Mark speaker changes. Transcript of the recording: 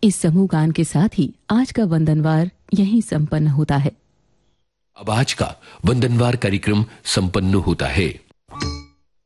Speaker 1: इस समूह गान के साथ ही आज का वंदनवार यहीं संपन्न होता है।
Speaker 2: अब आज का वंदनवार कार्यक्रम संपन्न होता है।